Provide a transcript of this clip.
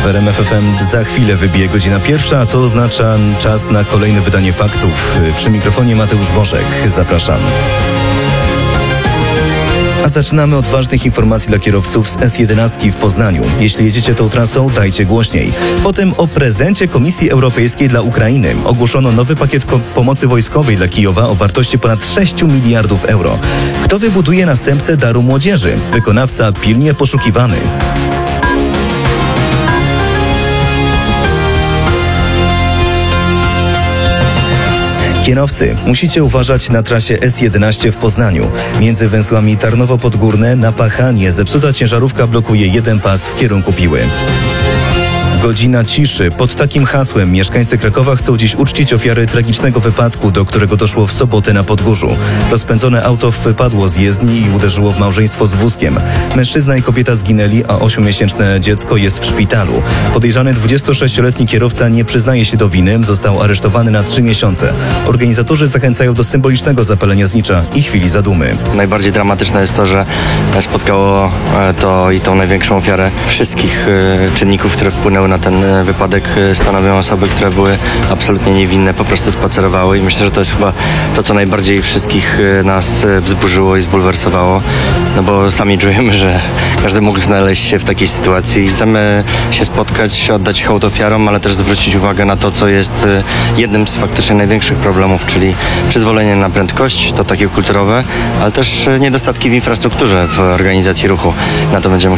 w RMF FM. Za chwilę wybije godzina 1, a to oznacza czas na kolejne wydanie faktów. Przy mikrofonie Mateusz Bożek. Zapraszam. A zaczynamy od ważnych informacji dla kierowców z S11 w Poznaniu. Jeśli jedziecie tą trasą, dajcie głośniej. Potem o prezencie Komisji Europejskiej dla Ukrainy. Ogłoszono nowy pakiet pomocy wojskowej dla Kijowa o wartości ponad 6 miliardów euro. Kto wybuduje następcę Daru Młodzieży? Wykonawca pilnie poszukiwany. Kierowcy, musicie uważać na trasie S11 w Poznaniu. Między węzłami Tarnowo-Podgórne na Pachanie zepsuta ciężarówka blokuje jeden pas w kierunku Piły. Godzina ciszy. Pod takim hasłem mieszkańcy Krakowa chcą dziś uczcić ofiary tragicznego wypadku, do którego doszło w sobotę na Podgórzu. Rozpędzone auto wypadło z jezdni i uderzyło w małżeństwo z wózkiem. Mężczyzna i kobieta zginęli, a 8-miesięczne dziecko jest w szpitalu. Podejrzany 26-letni kierowca nie przyznaje się do winy, został aresztowany na 3 miesiące. Organizatorzy zachęcają do symbolicznego zapalenia znicza i chwili zadumy. Najbardziej dramatyczne jest to, że spotkało to i tą największą ofiarę wszystkich czynników, które wpłynęły na ten wypadek. Stanowią osoby, które były absolutnie niewinne, po prostu spacerowały i myślę, że to jest chyba to, co najbardziej wszystkich nas wzburzyło i zbulwersowało, no bo sami czujemy, że każdy mógł znaleźć się w takiej sytuacji. Chcemy się spotkać, oddać hołd ofiarom, ale też zwrócić uwagę na to, co jest jednym z faktycznie największych problemów, czyli przyzwolenie na prędkość, to takie kulturowe, ale też niedostatki w infrastrukturze, w organizacji ruchu. Na to będziemy